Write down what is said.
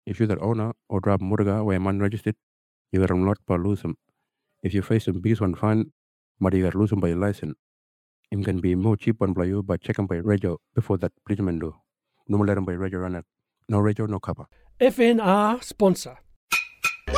If you're the owner or drive motorcar where man registered, you got not per lose him. If you face some biggest one fine, but you got lose him by your license. It can be more cheap on by you by checking by radio before that policeman do. No let him by radio runner. No radio, no cover. FNR sponsor.